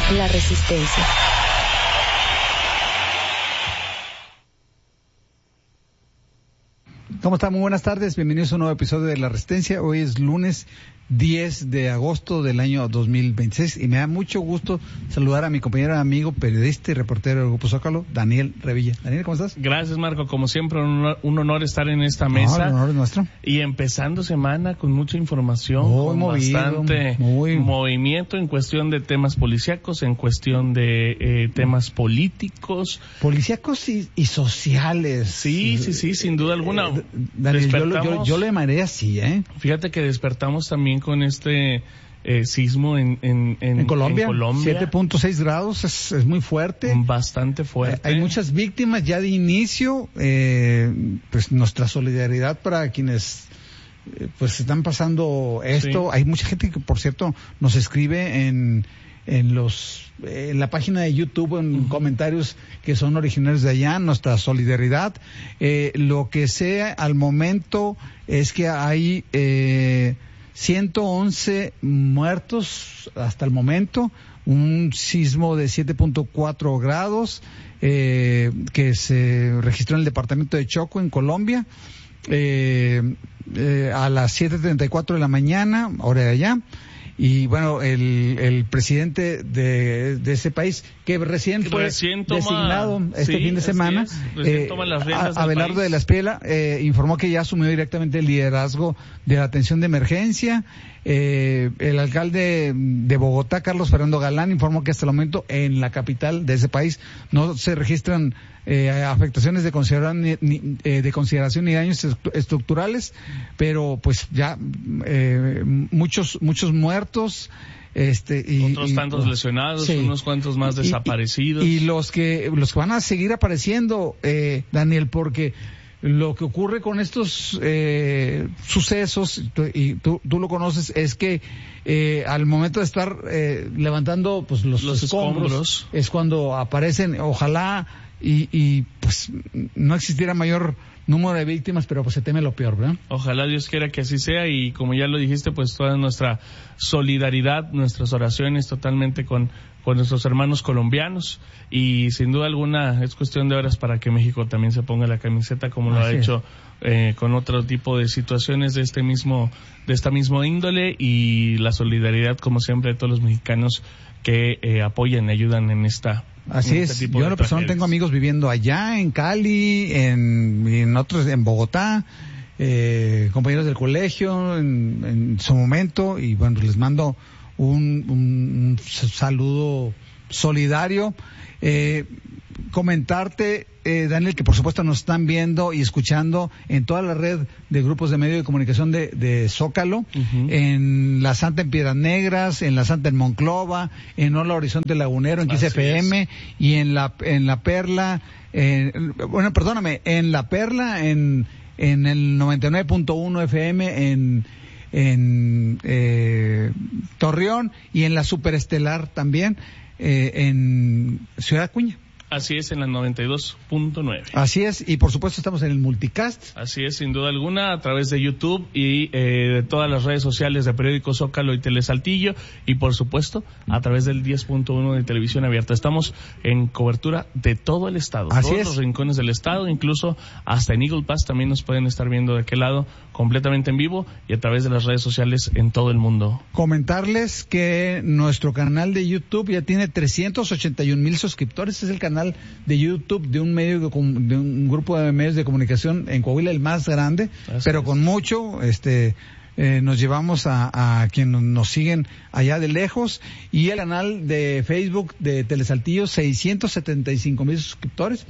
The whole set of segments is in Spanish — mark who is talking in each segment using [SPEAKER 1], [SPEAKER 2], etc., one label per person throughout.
[SPEAKER 1] La Resistencia.
[SPEAKER 2] ¿Cómo están? Muy buenas tardes, bienvenidos a un nuevo episodio de La Resistencia. Hoy es lunes 10 de agosto del año 2026 y me da mucho gusto saludar a mi compañero, amigo, periodista y reportero del Grupo Zócalo, Daniel Revilla. Daniel, ¿cómo estás?
[SPEAKER 3] Gracias, Marco. Como siempre, un honor estar en esta mesa.
[SPEAKER 2] El honor es nuestro.
[SPEAKER 3] Y empezando semana con mucha información, con bastante movimiento en cuestión de temas policíacos, en cuestión de temas políticos.
[SPEAKER 2] Policíacos y sociales.
[SPEAKER 3] Sí, sin duda alguna.
[SPEAKER 2] Daniel, yo lo llamaré así, ¿eh?
[SPEAKER 3] Fíjate que despertamos también con este sismo en
[SPEAKER 2] Colombia. 7.6 grados, es muy fuerte.
[SPEAKER 3] Bastante fuerte.
[SPEAKER 2] Hay muchas víctimas ya de inicio. Pues nuestra solidaridad para quienes pues están pasando esto. Sí. Hay mucha gente que, por cierto, nos escribe en la página de YouTube, en comentarios que son originarios de allá, nuestra solidaridad. Lo que sé al momento es que hay 111 muertos hasta el momento, un sismo de 7.4 grados que se registró en el departamento de Choco, en Colombia, a las 7:34 de la mañana, hora de allá. Y bueno, el presidente de ese país, que recién fue designado fin de semana, Abelardo de la Espriella, informó que ya asumió directamente el liderazgo de la atención de emergencia. El alcalde de Bogotá, Carlos Fernando Galán, informó que hasta el momento en la capital de ese país no se registran afectaciones de consideración ni daños estructurales, pero pues ya muchos muertos,
[SPEAKER 3] otros tantos lesionados, sí, unos cuantos más desaparecidos,
[SPEAKER 2] y los que van a seguir apareciendo, Daniel, porque lo que ocurre con estos sucesos, y tú lo conoces, es que al momento de estar levantando pues los escombros es cuando aparecen. Ojalá y pues no existiera mayor número de víctimas, pero pues se teme lo peor, ¿verdad?
[SPEAKER 3] Ojalá Dios quiera que así sea, y como ya lo dijiste, pues toda nuestra solidaridad, nuestras oraciones totalmente con nuestros hermanos colombianos, y sin duda alguna es cuestión de horas para que México también se ponga la camiseta, como lo ha hecho con otro tipo de situaciones de esta mismo índole, y la solidaridad, como siempre, de todos los mexicanos que apoyan y ayudan en esta.
[SPEAKER 2] Así es. Yo en lo personal tengo amigos viviendo allá en Cali, en otros, en Bogotá, compañeros del colegio en su momento, y bueno, les mando un saludo solidario. Comentarte, Daniel, que por supuesto nos están viendo y escuchando en toda la red de grupos de medios de comunicación de Zócalo, en La Santa en Piedras Negras, en La Santa en Monclova, en Hola Horizonte Lagunero, en 15 FM, y en la Perla, en La Perla, en el 99.1 FM, en Torreón, y en la Superestelar también, en Ciudad Acuña.
[SPEAKER 3] Así es, en la 92.9.
[SPEAKER 2] Así es, y por supuesto estamos en el multicast.
[SPEAKER 3] Así es, sin duda alguna, a través de YouTube y de todas las redes sociales de Periódico Zócalo y Telesaltillo, y por supuesto a través del 10.1 de Televisión Abierta. Estamos en cobertura de todo el estado, todos los rincones del estado, incluso hasta en Eagle Pass también nos pueden estar viendo de aquel lado, completamente en vivo, y a través de las redes sociales en todo el mundo.
[SPEAKER 2] Comentarles que nuestro canal de YouTube ya tiene 381,000 suscriptores. Es el canal de YouTube de un grupo de medios de comunicación en Coahuila, el más grande, pero con mucho, nos llevamos a quienes nos siguen allá de lejos. Y el canal de Facebook de Telesaltillo, 675,000 suscriptores,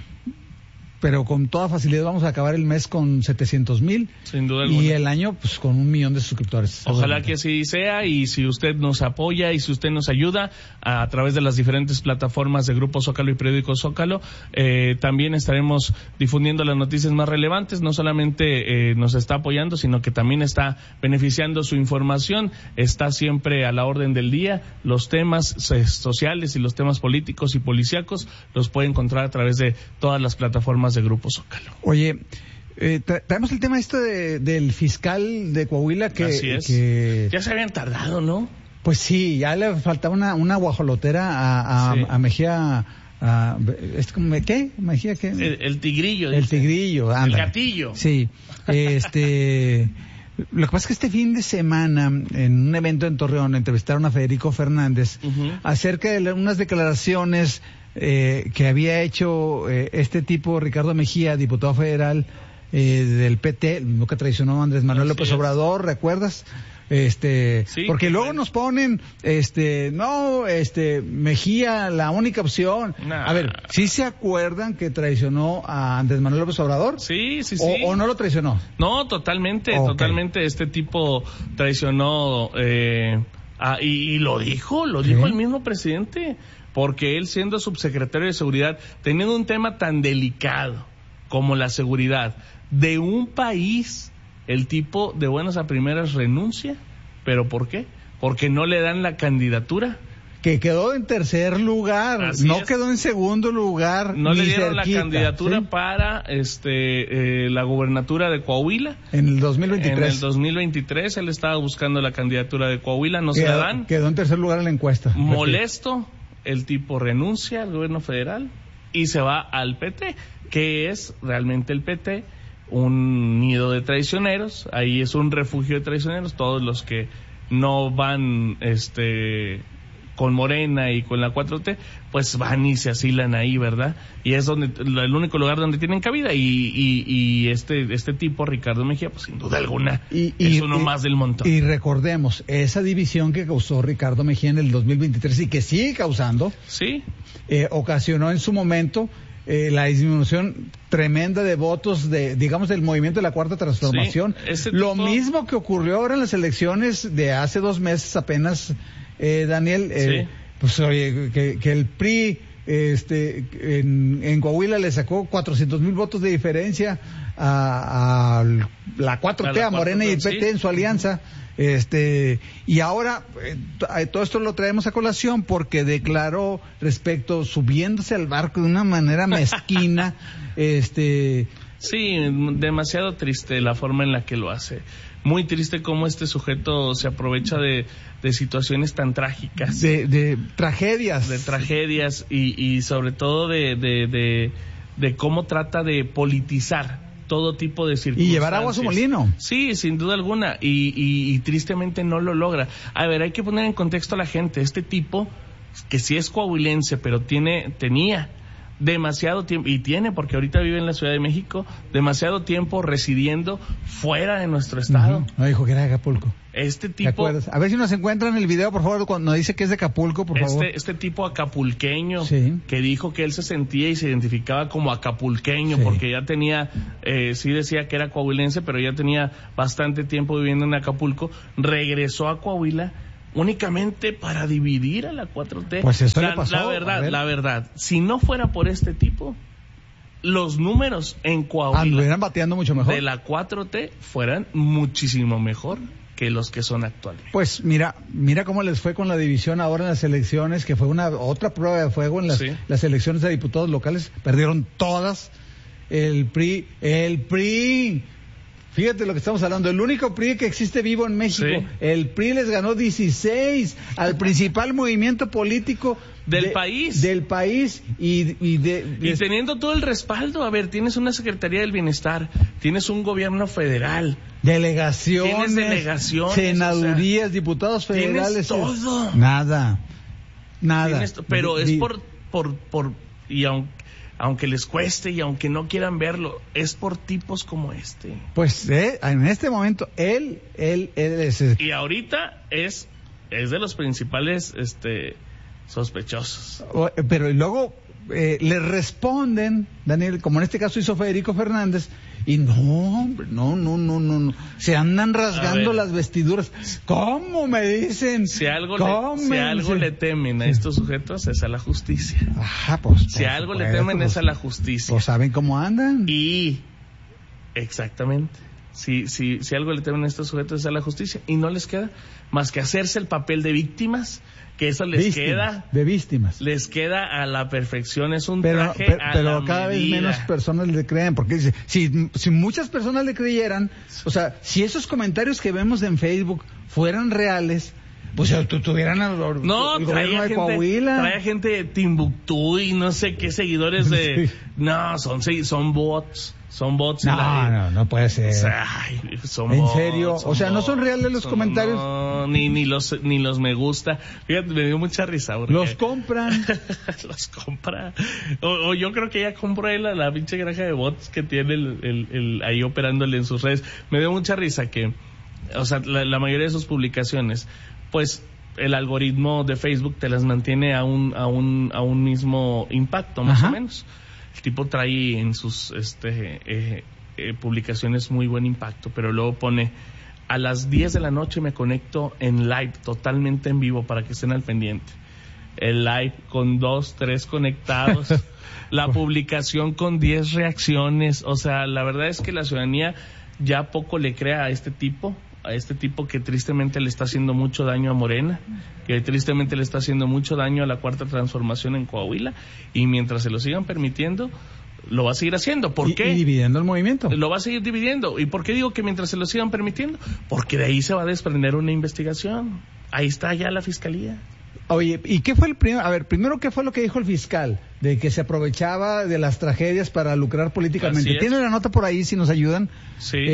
[SPEAKER 2] pero con toda facilidad vamos a acabar el mes con 700,000.
[SPEAKER 3] Sin duda alguna.
[SPEAKER 2] Y el año, pues, con 1,000,000 de suscriptores.
[SPEAKER 3] Ojalá que así sea, y si usted nos apoya y si usted nos ayuda a través de las diferentes plataformas de Grupo Zócalo y Periódico Zócalo, también estaremos difundiendo las noticias más relevantes. No solamente nos está apoyando, sino que también está beneficiando su información. Está siempre a la orden del día. Los temas sociales y los temas políticos y policíacos los puede encontrar a través de todas las plataformas de Grupo Zócalo.
[SPEAKER 2] Oye, traemos el tema del fiscal de Coahuila que...
[SPEAKER 3] Así es. Ya se habían tardado, ¿no?
[SPEAKER 2] Pues sí, ya le faltaba una guajolotera a Mejía. ¿Es como qué? ¿Mejía qué?
[SPEAKER 3] El tigrillo.
[SPEAKER 2] El tigrillo, anda.
[SPEAKER 3] El gatillo.
[SPEAKER 2] Sí. Lo que pasa es que este fin de semana, en un evento en Torreón, entrevistaron a Federico Fernández acerca de unas declaraciones que había hecho este tipo, Ricardo Mejía, diputado federal del PT, lo que traicionó a Andrés Manuel López Obrador, ¿recuerdas? Sí, porque luego nos ponen, Mejía, la única opción.
[SPEAKER 3] Nah.
[SPEAKER 2] A ver, ¿sí se acuerdan que traicionó a Andrés Manuel López Obrador?
[SPEAKER 3] Sí.
[SPEAKER 2] ¿O no lo traicionó?
[SPEAKER 3] No, totalmente. Este tipo traicionó, y lo dijo el mismo presidente, porque él, siendo subsecretario de Seguridad, teniendo un tema tan delicado como la seguridad de un país, el tipo de buenas a primeras renuncia. ¿Pero por qué? Porque no le dan la candidatura.
[SPEAKER 2] Que quedó en tercer lugar, quedó en segundo lugar.
[SPEAKER 3] No le dieron la candidatura para la gubernatura de Coahuila.
[SPEAKER 2] En el 2023.
[SPEAKER 3] En el 2023 él estaba buscando la candidatura de Coahuila, no se la dan.
[SPEAKER 2] Quedó en tercer lugar en la encuesta.
[SPEAKER 3] Molesto, el tipo renuncia al gobierno federal y se va al PT, que es realmente el PT un nido de traicioneros. Ahí es un refugio de traicioneros. Todos los que no van con Morena y con la 4T, pues van y se asilan ahí, ¿verdad? Y es el único lugar donde tienen cabida. Y este tipo, Ricardo Mejía, pues sin duda alguna es uno más del montón.
[SPEAKER 2] Y recordemos, esa división que causó Ricardo Mejía en el 2023 y que sigue causando,
[SPEAKER 3] sí,
[SPEAKER 2] ocasionó en su momento la disminución tremenda de votos del movimiento de la Cuarta Transformación.
[SPEAKER 3] Sí,
[SPEAKER 2] lo mismo que ocurrió ahora en las elecciones de hace 2 meses apenas, Daniel, pues oye, que el PRI en Coahuila le sacó 400,000 votos de diferencia a la 4T, a Morena y el PT en su alianza. Y ahora todo esto lo traemos a colación porque declaró subiéndose al barco de una manera mezquina.
[SPEAKER 3] Sí, demasiado triste la forma en la que lo hace. Muy triste cómo este sujeto se aprovecha de situaciones tan trágicas.
[SPEAKER 2] De tragedias.
[SPEAKER 3] De tragedias y sobre todo de cómo trata de politizar todo tipo de circunstancias.
[SPEAKER 2] Y llevar agua a su molino.
[SPEAKER 3] Sí, sin duda alguna. Y tristemente no lo logra. A ver, hay que poner en contexto a la gente. Este tipo, que sí es coahuilense, pero tenía demasiado tiempo, y tiene, porque ahorita vive en la Ciudad de México, demasiado tiempo residiendo fuera de nuestro estado.
[SPEAKER 2] No dijo que era de Acapulco.
[SPEAKER 3] Este tipo...
[SPEAKER 2] ¿Te acuerdas? A ver si nos encuentran el video, por favor, cuando dice que es de Acapulco, por favor.
[SPEAKER 3] Este tipo acapulqueño, que dijo que él se sentía y se identificaba como acapulqueño, porque ya tenía, sí decía que era coahuilense, pero ya tenía bastante tiempo viviendo en Acapulco, regresó a Coahuila únicamente para dividir a la 4T.
[SPEAKER 2] Pues eso le pasó.
[SPEAKER 3] La verdad, si no fuera por este tipo, los números en Coahuila
[SPEAKER 2] anduvieran bateando mucho mejor
[SPEAKER 3] de la 4T fueran muchísimo mejor que los que son actualmente.
[SPEAKER 2] Pues mira cómo les fue con la división ahora en las elecciones, que fue otra prueba de fuego en las elecciones de diputados locales. Perdieron todas. El PRI. Fíjate lo que estamos hablando, el único PRI que existe vivo en México. Sí. El PRI les ganó 16 al principal movimiento político
[SPEAKER 3] del país.
[SPEAKER 2] Y
[SPEAKER 3] teniendo todo el respaldo. A ver, tienes una Secretaría del Bienestar, tienes un gobierno federal,
[SPEAKER 2] delegaciones, senadurías, diputados federales. Tienes todo. Nada.
[SPEAKER 3] Pero es por y aunque les cueste y aunque no quieran verlo, es por tipos como este.
[SPEAKER 2] Pues en este momento él es...
[SPEAKER 3] Y ahorita es de los principales sospechosos.
[SPEAKER 2] Pero luego le responden, Daniel, como en este caso hizo Federico Fernández, y no, se andan rasgando las vestiduras. ¿Cómo me dicen?
[SPEAKER 3] Si algo le temen a estos sujetos es a la justicia.
[SPEAKER 2] Ajá, pues.
[SPEAKER 3] Si algo le temen es a la justicia.
[SPEAKER 2] Pues saben cómo andan.
[SPEAKER 3] Y exactamente. Si algo le temen a estos sujetos es a la justicia, y no les queda más que hacerse el papel de víctimas, que eso les queda les queda a la perfección. Es un traje
[SPEAKER 2] pero cada vez menos personas le creen, porque dice, si muchas personas le creyeran, o sea, si esos comentarios que vemos en Facebook fueran reales, Pues si tuvieran el gobierno de Coahuila.
[SPEAKER 3] Traía gente de Timbuktu y no sé qué seguidores de... Sí. No, son bots. Son bots.
[SPEAKER 2] No puede ser.
[SPEAKER 3] O sea, son
[SPEAKER 2] ¿En
[SPEAKER 3] bots,
[SPEAKER 2] serio? O sea, ¿no son reales los comentarios?
[SPEAKER 3] No, ni los me gusta. Fíjate, me dio mucha risa. Porque...
[SPEAKER 2] Los compran.
[SPEAKER 3] Los compra. O yo creo que ella compró la pinche granja de bots que tiene el ahí operándole en sus redes. Me dio mucha risa que, o sea, la mayoría de sus publicaciones, pues el algoritmo de Facebook te las mantiene a un mismo impacto, más o menos. El tipo trae en sus publicaciones muy buen impacto, pero luego pone: a las 10 de la noche me conecto en live, totalmente en vivo, para que estén al pendiente. El live con 2, 3 conectados, la publicación con 10 reacciones. O sea, la verdad es que la ciudadanía ya poco le cree a este tipo que tristemente le está haciendo mucho daño a Morena, que tristemente le está haciendo mucho daño a la Cuarta Transformación en Coahuila, y mientras se lo sigan permitiendo, lo va a seguir haciendo. ¿Por qué?
[SPEAKER 2] Y dividiendo el movimiento.
[SPEAKER 3] Lo va a seguir dividiendo. ¿Y por qué digo que mientras se lo sigan permitiendo? Porque de ahí se va a desprender una investigación. Ahí está ya la fiscalía.
[SPEAKER 2] Oye, ¿y qué fue primero, ¿qué fue lo que dijo el fiscal? De que se aprovechaba de las tragedias para lucrar políticamente. ¿Tiene la nota por ahí, si nos ayudan?
[SPEAKER 3] Sí.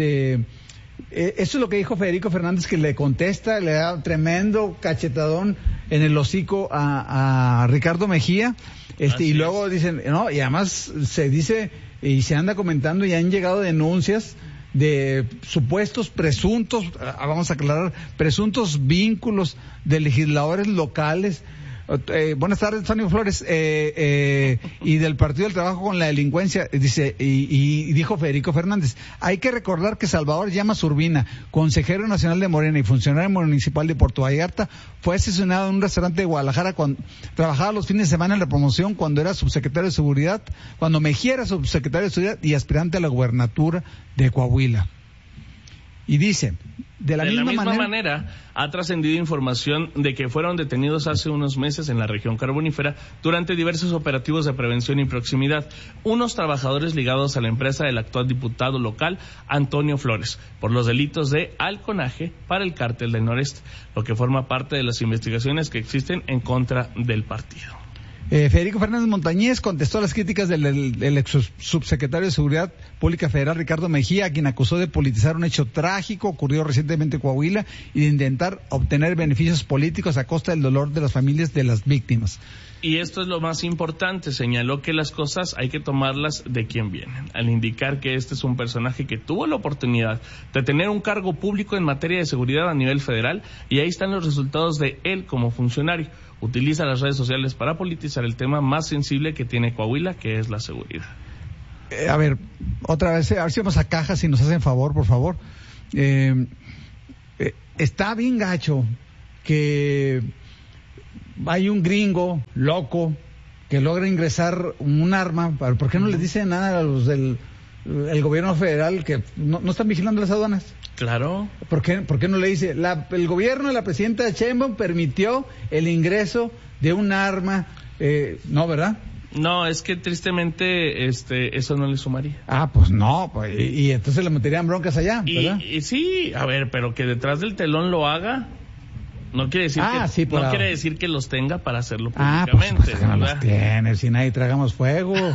[SPEAKER 2] Eso es lo que dijo Federico Fernández, que le contesta, le da un tremendo cachetadón en el hocico a Ricardo Mejía, y luego dicen, no, y además se dice, y se anda comentando, y han llegado denuncias de supuestos presuntos, vamos a aclarar, presuntos vínculos de legisladores locales. Buenas tardes, Antonio Flores, y del Partido del Trabajo con la delincuencia, dice, y dijo Federico Fernández: hay que recordar que Salvador Llamas Urbina, consejero nacional de Morena y funcionario municipal de Puerto Vallarta, fue asesinado en un restaurante de Guadalajara cuando trabajaba los fines de semana en la promoción, cuando era subsecretario de Seguridad, cuando Mejía era subsecretario de Seguridad y aspirante a la gubernatura de Coahuila. Y dice, de la misma
[SPEAKER 3] manera, ha trascendido información de que fueron detenidos hace unos meses en la región carbonífera durante diversos operativos de prevención y proximidad unos trabajadores ligados a la empresa del actual diputado local Antonio Flores por los delitos de halconaje para el cártel del Noreste, lo que forma parte de las investigaciones que existen en contra del partido.
[SPEAKER 2] Federico Fernández Montañez contestó a las críticas del ex subsecretario de Seguridad Pública Federal Ricardo Mejía, a quien acusó de politizar un hecho trágico ocurrido recientemente en Coahuila y de intentar obtener beneficios políticos a costa del dolor de las familias de las víctimas.
[SPEAKER 3] Y esto es lo más importante, señaló que las cosas hay que tomarlas de quien vienen, al indicar que este es un personaje que tuvo la oportunidad de tener un cargo público en materia de seguridad a nivel federal, y ahí están los resultados de él como funcionario. Utiliza las redes sociales para politizar el tema más sensible que tiene Coahuila, que es la seguridad.
[SPEAKER 2] Otra vez, a ver si vamos a caja, si nos hacen favor, por favor. Está bien gacho que hay un gringo loco que logra ingresar un arma. ¿Por qué no les dicen nada a los del gobierno federal que no están vigilando las aduanas?
[SPEAKER 3] Claro.
[SPEAKER 2] ¿Por qué no le dice? El gobierno de la presidenta Sheinbaum permitió el ingreso de un arma, ¿no, verdad?
[SPEAKER 3] No, es que tristemente eso no le sumaría.
[SPEAKER 2] Pues no, y entonces le meterían broncas allá, ¿verdad?
[SPEAKER 3] Y sí, pero que detrás del telón lo haga, no quiere decir quiere decir que los tenga para hacerlo públicamente.
[SPEAKER 2] Pues no los tiene, si nadie tragamos fuego.